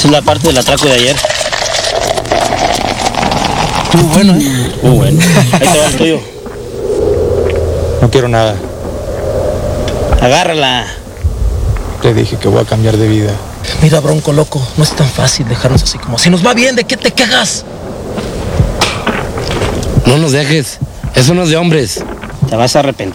Esa es la parte del atraco de ayer. Estuvo bueno, ¿eh? Muy bueno. Ahí te va el tuyo. No quiero nada. Agárrala. Te dije que voy a cambiar de vida. Mira, Bronco loco, no es tan fácil dejarnos así como si nos va bien, ¿de qué te quejas? No nos dejes. Eso no es de hombres. Te vas a arrepentir.